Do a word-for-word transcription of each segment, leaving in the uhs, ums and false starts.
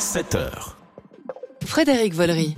sept heures. Frédéric Vollery.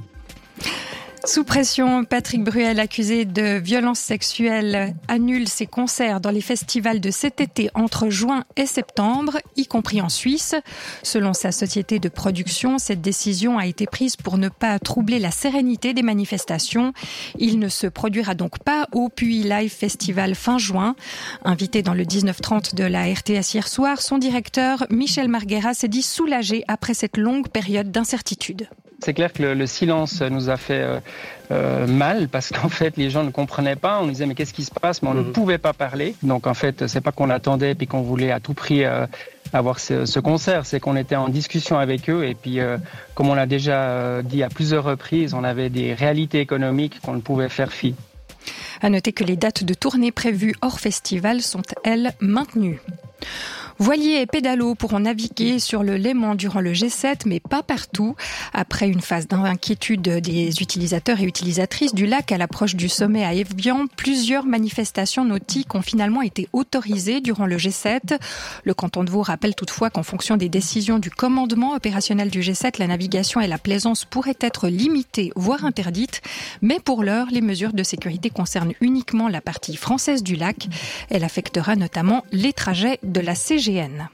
Sous pression, Patrick Bruel, accusé de violences sexuelles, annule ses concerts dans les festivals de cet été entre juin et septembre, y compris en Suisse. Selon sa société de production, cette décision a été prise pour ne pas troubler la sérénité des manifestations. Il ne se produira donc pas au Puy Live Festival fin juin. Invité dans le dix-neuf trente de la R T S hier soir, son directeur, Michel Marguera, s'est dit soulagé après cette longue période d'incertitude. C'est clair que le, le silence nous a fait euh, euh, mal parce qu'en fait les gens ne comprenaient pas. On nous disait mais qu'est-ce qui se passe, mais on mmh. ne pouvait pas parler. Donc en fait c'est pas qu'on attendait puis qu'on voulait à tout prix euh, avoir ce, ce concert, c'est qu'on était en discussion avec eux et puis euh, comme on l'a déjà euh, dit à plusieurs reprises, on avait des réalités économiques qu'on ne pouvait faire fi. À noter que les dates de tournée prévues hors festival sont elles maintenues. Voiliers et pédalos pourront naviguer sur le Léman durant le G sept, mais pas partout. Après une phase d'inquiétude des utilisateurs et utilisatrices du lac à l'approche du sommet à Evian, plusieurs manifestations nautiques ont finalement été autorisées durant le G sept. Le canton de Vaud rappelle toutefois qu'en fonction des décisions du commandement opérationnel du G sept, la navigation et la plaisance pourraient être limitées, voire interdites. Mais pour l'heure, les mesures de sécurité concernent uniquement la partie française du lac. Elle affectera notamment les trajets de la C G N.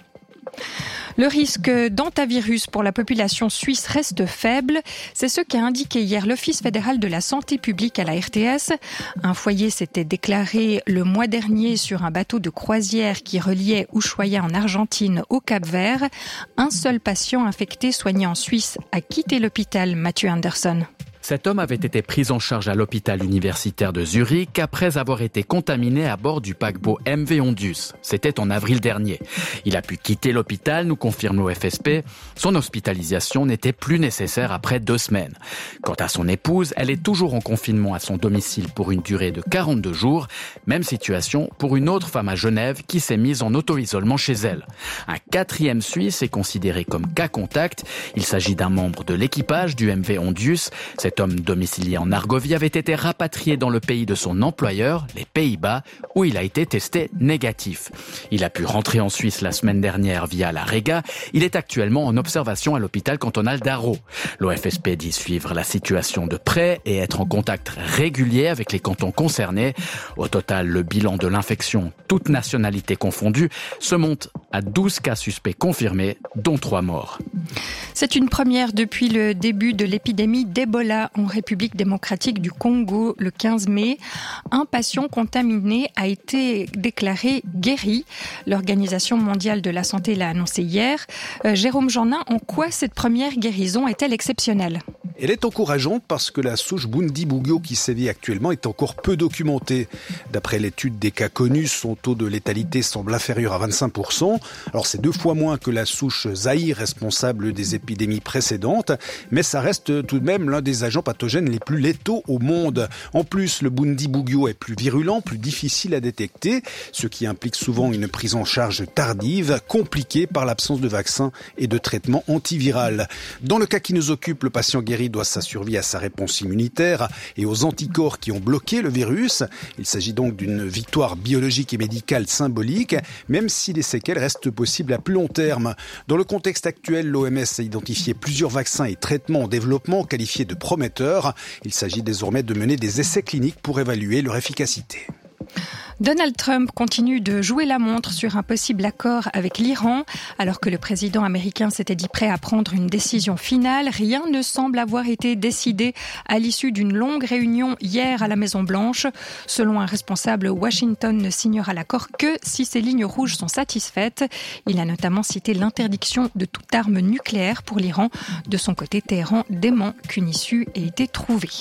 Le risque d'hantavirus pour la population suisse reste faible. C'est ce qu'a indiqué hier l'Office fédéral de la santé publique à la R T S. Un foyer s'était déclaré le mois dernier sur un bateau de croisière qui reliait Ushuaia en Argentine au Cap-Vert. Un seul patient infecté soigné en Suisse a quitté l'hôpital, Mathieu Anderson. Cet homme avait été pris en charge à l'hôpital universitaire de Zurich après avoir été contaminé à bord du paquebot M V Ondius. C'était en avril dernier. Il a pu quitter l'hôpital, nous confirme l'O F S P. Son hospitalisation n'était plus nécessaire après deux semaines. Quant à son épouse, elle est toujours en confinement à son domicile pour une durée de quarante-deux jours. Même situation pour une autre femme à Genève qui s'est mise en auto-isolement chez elle. Un quatrième Suisse est considéré comme cas contact. Il s'agit d'un membre de l'équipage du M V Ondius. Cet homme domicilié en Argovie avait été rapatrié dans le pays de son employeur, les Pays-Bas, où il a été testé négatif. Il a pu rentrer en Suisse la semaine dernière via la Rega. Il est actuellement en observation à l'hôpital cantonal d'Aro. L'O F S P dit suivre la situation de près et être en contact régulier avec les cantons concernés. Au total, le bilan de l'infection, toutes nationalités confondues, se monte à douze cas suspects confirmés, dont trois morts. C'est une première depuis le début de l'épidémie d'Ebola en République démocratique du Congo le quinze mai. Un patient contaminé a été déclaré guéri. L'Organisation mondiale de la santé l'a annoncé hier. Euh, Jérôme Jeannin, en quoi cette première guérison est-elle exceptionnelle ? Elle est encourageante parce que la souche Bundibugyo qui sévit actuellement est encore peu documentée. D'après l'étude des cas connus, son taux de létalité semble inférieur à vingt-cinq pour cent. Alors c'est deux fois moins que la souche Zaïre responsable des épidémies précédentes, mais ça reste tout de même l'un des agents pathogènes les plus létaux au monde. En plus, le Bundibugyo est plus virulent, plus difficile à détecter, ce qui implique souvent une prise en charge tardive, compliquée par l'absence de vaccin et de traitement antiviral. Dans le cas qui nous occupe, le patient guéri doit sa survie à sa réponse immunitaire et aux anticorps qui ont bloqué le virus. Il s'agit donc d'une victoire biologique et médicale symbolique, même si les séquelles restent possibles à plus long terme. Dans le contexte actuel, l'O M S a identifié plusieurs vaccins et traitements en développement qualifiés de prometteurs. Il s'agit désormais de mener des essais cliniques pour évaluer leur efficacité. Donald Trump continue de jouer la montre sur un possible accord avec l'Iran. Alors que le président américain s'était dit prêt à prendre une décision finale, rien ne semble avoir été décidé à l'issue d'une longue réunion hier à la Maison-Blanche. Selon un responsable, Washington ne signera l'accord que si ses lignes rouges sont satisfaites. Il a notamment cité l'interdiction de toute arme nucléaire pour l'Iran. De son côté, Téhéran dément qu'une issue ait été trouvée.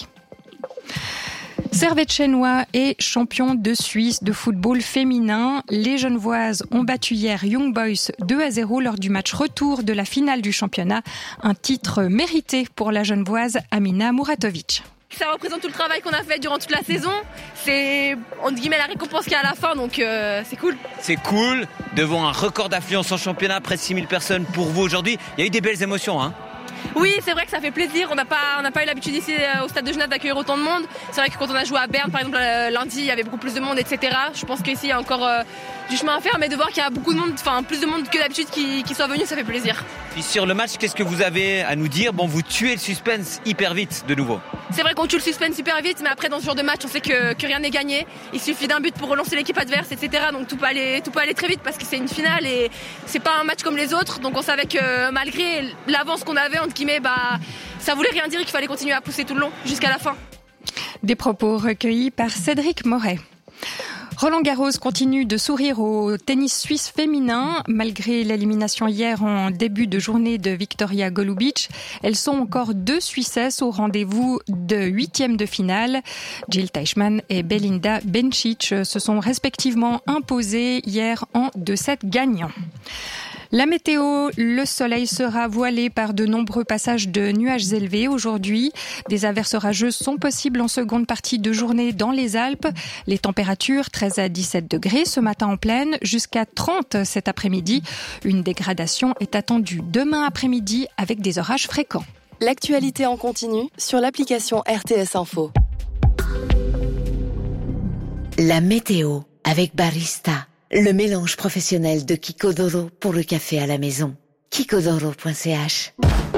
Servette-Chenois est champion de Suisse de football féminin. Les Genevoises ont battu hier Young Boys deux à zéro lors du match retour de la finale du championnat. Un titre mérité pour la Genevoise Amina Muratovic. Ça représente tout le travail qu'on a fait durant toute la saison. C'est, entre guillemets, la récompense qu'il y a à la fin, donc euh, c'est cool. C'est cool, devant un record d'affluence en championnat, près de six mille personnes pour vous aujourd'hui. Il y a eu des belles émotions, hein. Oui, c'est vrai que ça fait plaisir. On n'a pas, on n'a pas eu l'habitude ici au Stade de Genève d'accueillir autant de monde. C'est vrai que quand on a joué à Berne, par exemple, lundi, il y avait beaucoup plus de monde, et cetera. Je pense qu'ici, il y a encore, euh, du chemin à faire, mais de voir qu'il y a beaucoup de monde, enfin plus de monde que d'habitude qui, qui soit venu, ça fait plaisir. Puis sur le match, qu'est-ce que vous avez à nous dire? Bon, vous tuez le suspense hyper vite de nouveau. C'est vrai qu'on tue le suspense super vite, mais après dans ce genre de match, on sait que, que rien n'est gagné. Il suffit d'un but pour relancer l'équipe adverse, et cetera. Donc tout peut aller, tout peut aller très vite parce que c'est une finale et c'est pas un match comme les autres. Donc on savait que malgré l'avance qu'on avait, entre guillemets, bah, ça voulait rien dire et qu'il fallait continuer à pousser tout le long jusqu'à la fin. Des propos recueillis par Cédric Moret. Roland Garros continue de sourire au tennis suisse féminin. Malgré l'élimination hier en début de journée de Victoria Golubic, elles sont encore deux Suissesses au rendez-vous de huitième de finale. Jill Teichmann et Belinda Bencic se sont respectivement imposées hier en deux sept gagnants. La météo, le soleil sera voilé par de nombreux passages de nuages élevés aujourd'hui. Des averses orageuses sont possibles en seconde partie de journée dans les Alpes. Les températures treize à dix-sept degrés ce matin en plaine, jusqu'à trente cet après-midi. Une dégradation est attendue demain après-midi avec des orages fréquents. L'actualité en continu sur l'application R T S Info. La météo avec Barista. Le mélange professionnel de Kikodoro pour le café à la maison. kikodoro point c h